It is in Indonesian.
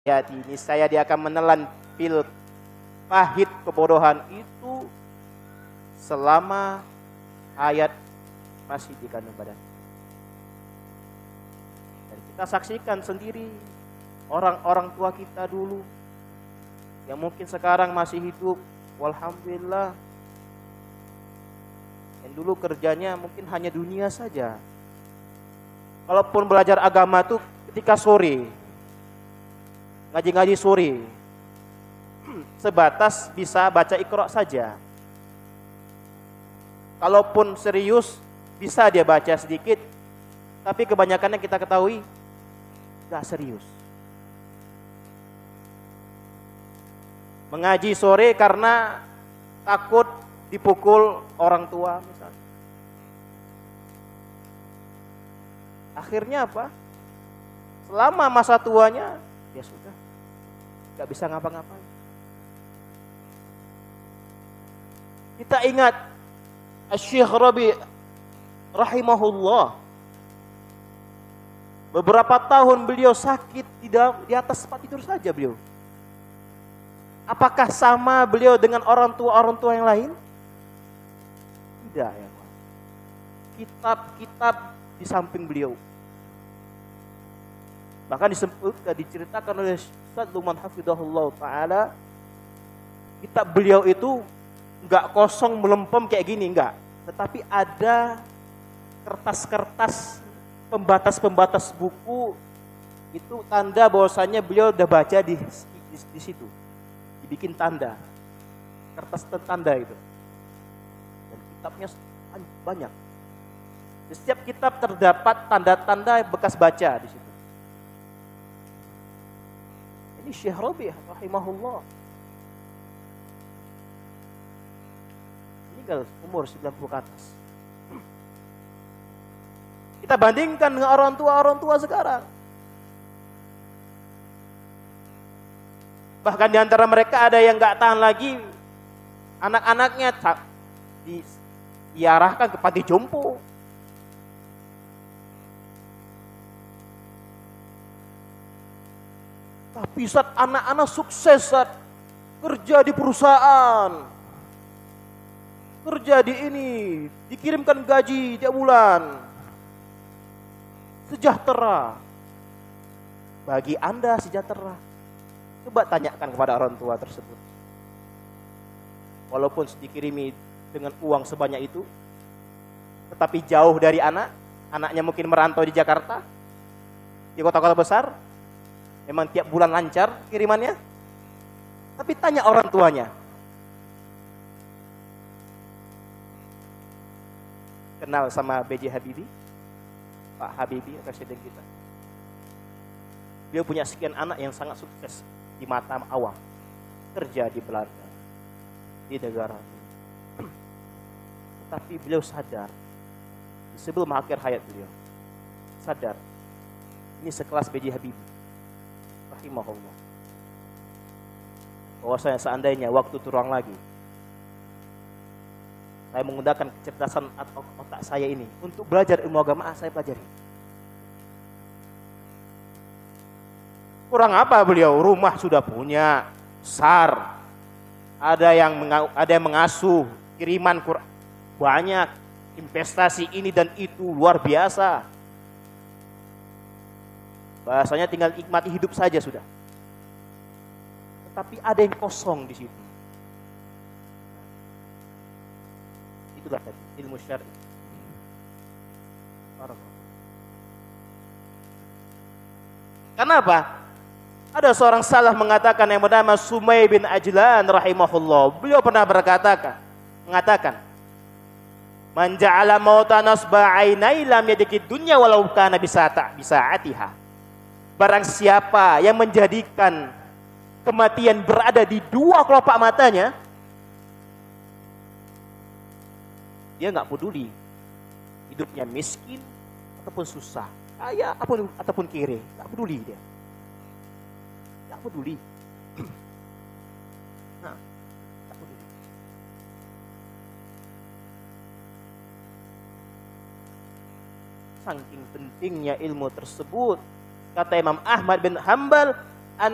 Jadi niscaya dia akan menelan pil pahit kebodohan itu selama ayat masih di kandung badan. Dan kita saksikan sendiri orang-orang tua kita dulu yang mungkin sekarang masih hidup, walhamdulillah, yang dulu kerjanya mungkin hanya dunia saja. Kalaupun belajar agama tuh ketika sore, ngaji-ngaji sore, sebatas bisa baca Iqra saja. Kalaupun serius, bisa dia baca sedikit, tapi kebanyakannya kita ketahui gak serius. Mengaji sore karena takut dipukul orang tua misalnya. Akhirnya apa? Selama masa tuanya, ya sudah, gak bisa ngapa-ngapain. Kita ingat Asy-Syaikh Rabi' rahimahullah. Beberapa tahun beliau sakit di atas tempat tidur saja beliau. Apakah sama beliau dengan orang tua yang lain? Tidak ya. Kitab-kitab di samping beliau. Bahkan diceritakan oleh Ustaz Luqman hafizahullah taala, kitab beliau itu enggak kosong melempem kayak gini, enggak. Tetapi ada kertas-kertas pembatas-pembatas buku, itu tanda bahwasanya beliau udah baca di situ. Dibikin tanda. Kertas tanda itu. Dan kitabnya banyak. Di setiap kitab terdapat tanda-tanda bekas baca di situ. Ini Syekh Rabi' rahimahullah. Meninggal umur 90 ke atas. Kita bandingkan dengan orang tua sekarang. Bahkan di antara mereka ada yang nggak tahan lagi, anak-anaknya diarahkan ke panti jompo. Tapi saat anak-anak sukses, saat kerja di perusahaan, kerja di ini, dikirimkan gaji tiap bulan, sejahtera. Bagi Anda sejahtera? Coba tanyakan kepada orang tua tersebut. Walaupun dikirimi dengan uang sebanyak itu, tetapi jauh dari anaknya mungkin merantau di Jakarta, di kota-kota besar, memang tiap bulan lancar kirimannya. Tapi tanya orang tuanya. Kenal sama B.J. Habibie? Pak Habibie, presiden kita. Beliau punya sekian anak yang sangat sukses di mata awam. Kerja di Belanda, di negara. Tapi beliau sadar, sebelum akhir hayat beliau, sadar, ini sekelas B.J. Habibie rahimahullah, bahwasanya seandainya waktu terulang lagi, saya menggunakan kecerdasan atau otak saya ini untuk belajar ilmu agama, saya pelajari. Kurang apa beliau? Rumah sudah punya, besar. Ada yang mengasuh, kiriman banyak, investasi ini dan itu luar biasa. Bahasanya tinggal nikmati hidup saja sudah. Tetapi ada yang kosong di situ. Itulah tadi ilmu syar'i. Kenapa? Ada seorang salaf mengatakan yang bernama Sumay bin Ajlan rahimahullah. Beliau pernah mengatakan, "Man ja'ala mauta nasba 'ainai lam yadiki dunya walau kana bisa'atiha." Barang siapa yang menjadikan kematian berada di dua kelopak matanya, dia nggak peduli hidupnya miskin ataupun susah, kaya ataupun kere, nggak peduli dia. Peduli. Nah, tak peduli. Saking pentingnya ilmu tersebut, kata Imam Ahmad bin Hanbal,